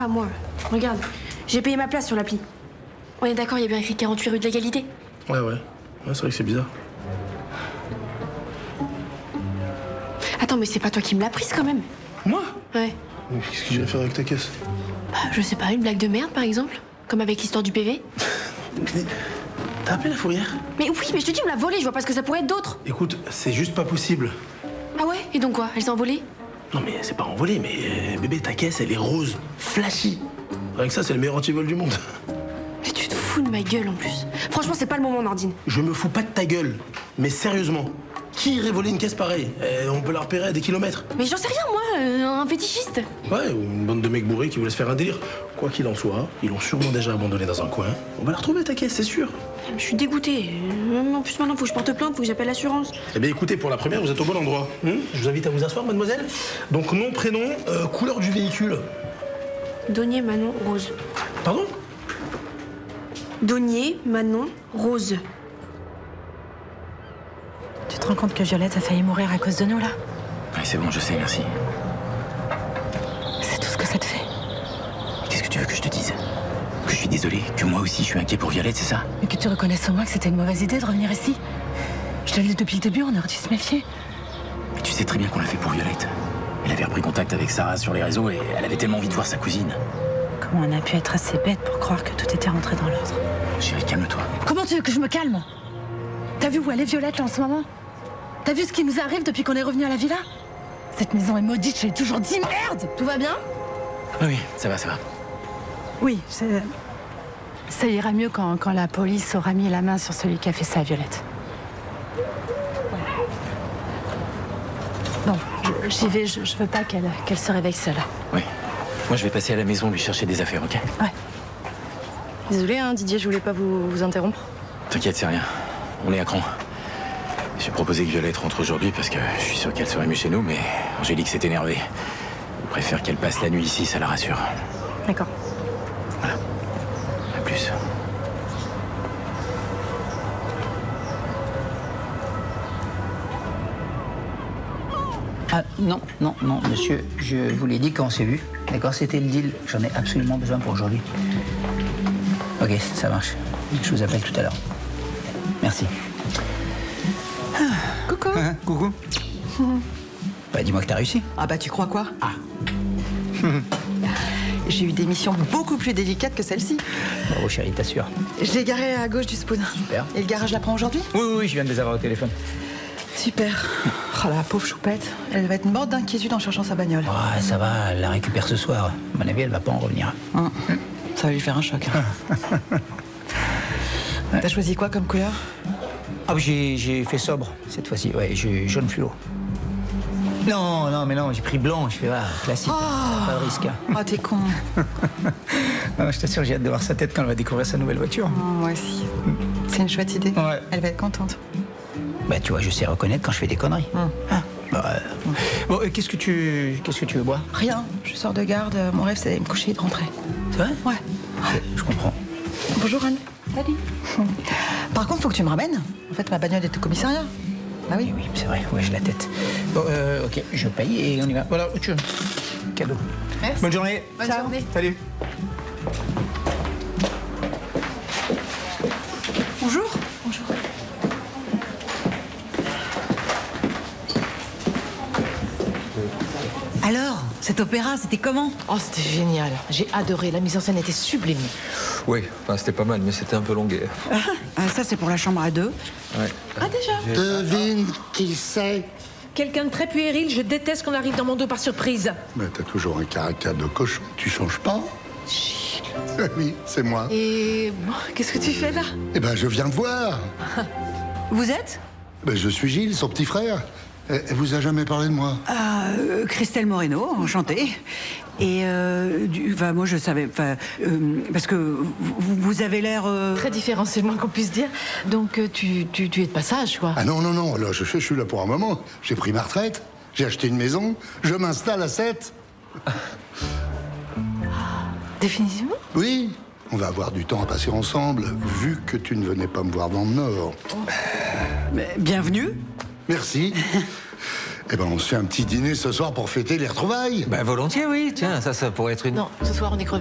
Ah, moi, regarde, j'ai payé ma place sur l'appli. On est d'accord, il y a bien écrit 48 rue de l'Égalité. Ouais, c'est vrai que c'est bizarre. Attends, mais c'est pas toi qui me l'as prise quand même. Moi? Ouais. Mais qu'est-ce que j'ai à faire avec ta caisse? Bah, je sais pas, une blague de merde par exemple? Comme avec l'histoire du PV? Mais t'as appelé la fourrière? Mais oui, mais je te dis, on me l'a volée, je vois pas ce que ça pourrait être d'autre. Écoute, c'est juste pas possible. Ah ouais? Et donc quoi? Elle s'est envolée? Non mais c'est pas envolé, mais bébé, ta caisse, elle est rose, flashy. Rien que ça, c'est le meilleur antivol du monde. Mais tu te fous de ma gueule en plus. Franchement, c'est pas le moment, Nordine. Je me fous pas de ta gueule, mais sérieusement, qui irait voler une caisse pareille? On peut la repérer à des kilomètres. Mais j'en sais rien, moi, un fétichiste. Ouais, ou une bande de mecs bourrés qui voulaient se faire un délire. Quoi qu'il en soit, ils l'ont sûrement déjà abandonnée dans un coin. On va la retrouver, ta caisse, c'est sûr. Je suis dégoûtée. En plus, maintenant, faut que je porte plainte, faut que j'appelle l'assurance. Eh bien, écoutez, pour la première, vous êtes au bon endroit. Je vous invite à vous asseoir, mademoiselle. Donc, nom, prénom, couleur du véhicule. Donier, Manon, Rose. Pardon? Donier, Manon, Rose. Tu te rends compte que Violette a failli mourir à cause de nous, là? Ouais, c'est bon, je sais, merci. C'est tout ce que ça te fait. Qu'est-ce que tu veux que je te dise? Que je suis désolé, que moi aussi je suis inquiet pour Violette, c'est ça? Mais que tu reconnaisses au moins que c'était une mauvaise idée de revenir ici. Je te le dis depuis le début, on aurait dû se méfier. Mais tu sais très bien qu'on l'a fait pour Violette. Elle avait repris contact avec Sarah sur les réseaux et elle avait tellement envie de voir sa cousine. Comment on a pu être assez bête pour croire que tout était rentré dans l'ordre? Chérie, calme-toi. Comment tu veux que je me calme? T'as vu où elle est Violette là en ce moment? T'as vu ce qui nous arrive depuis qu'on est revenu à la villa? Cette maison est maudite, je l'ai toujours dit, merde! Tout va bien? Oui, ça va, ça va. Oui, ça ira mieux quand la police aura mis la main sur celui qui a fait ça à Violette. Bon, j'y vais, je veux pas qu'elle se réveille seule. Oui. Moi, je vais passer à la maison lui chercher des affaires, ok? Ouais. Désolée, hein, Didier, je voulais pas vous interrompre. T'inquiète, c'est rien. On est à cran. J'ai proposé que Violette rentre aujourd'hui parce que je suis sûr qu'elle serait mieux chez nous, mais Angélique s'est énervée. Je préfère qu'elle passe la nuit ici, ça la rassure. D'accord. Voilà. À plus. Ah, non, monsieur, je vous l'ai dit quand on s'est vu. D'accord, c'était le deal. J'en ai absolument besoin pour aujourd'hui. Ok, ça marche. Je vous appelle tout à l'heure. Merci. Coucou. Coucou. Bah, dis-moi que t'as réussi. Ah bah tu crois quoi? Ah. J'ai eu des missions beaucoup plus délicates que celle-ci. Bravo, chérie, t'assures. Je l'ai garée à gauche du Spoon. Super. Et le garage la prend aujourd'hui? Oui, je viens de les avoir au téléphone. Super. Oh la pauvre choupette. Elle va être morte d'inquiétude en cherchant sa bagnole. Ouais, ça va, elle la récupère ce soir. À mon avis, elle va pas en revenir. Ça va lui faire un choc. T'as choisi quoi comme couleur? Ah, j'ai fait sobre cette fois-ci. Ouais, j'ai jaune fluo. Non, mais non, j'ai pris blanc. Je fais, classique. Pas de risque. Ah, t'es con. Non, je t'assure, j'ai hâte de voir sa tête quand elle va découvrir sa nouvelle voiture. Moi aussi. C'est une chouette idée. Ouais. Elle va être contente. Bah, tu vois, je sais reconnaître quand je fais des conneries. Bon, qu'est-ce que tu veux boire? Rien. Je sors de garde. Mon rêve, c'est d'aller me coucher et de rentrer. C'est vrai? Ouais. Ok, je comprends. Bonjour, Anne. Salut. Par contre, faut que tu me ramènes. En fait, ma bagnole est au commissariat. Ah oui? Oui, c'est vrai, ouais, j'ai la tête. Bon, ok, je paye et on y va. Voilà, tu cadeau. Merci. Bonne journée. Bonne journée. Salut. Bonjour. Bonjour. Alors, cet opéra, c'était comment? Oh, c'était génial. J'ai adoré. La mise en scène était sublime. Oui, enfin, c'était pas mal, mais c'était un peu longué. Ça, c'est pour la chambre à deux. Ouais. Ah, déjà? Devine qui c'est. Quelqu'un de très puéril. Je déteste qu'on arrive dans mon dos par surprise. Mais t'as toujours un caractère de cochon. Tu changes pas. Chut. Oui, c'est moi. Et bon, qu'est-ce que tu fais là? Eh ben, je viens de voir. Vous êtes? Ben, je suis Gilles, son petit frère. Elle vous a jamais parlé de moi? Christelle Moreno, enchantée. Et moi, je savais... parce que vous avez l'air... Très différent, c'est le moins qu'on puisse dire. Donc, tu es de passage, quoi. Ah non, là, je suis là pour un moment. J'ai pris ma retraite, j'ai acheté une maison, je m'installe à 7. Définitivement? Oui, on va avoir du temps à passer ensemble, vu que tu ne venais pas me voir dans le Nord. Bienvenue. Merci. Eh ben, on se fait un petit dîner ce soir pour fêter les retrouvailles. Bah volontiers, oui. Tiens, ça pourrait être une... Non, ce soir on est crevé.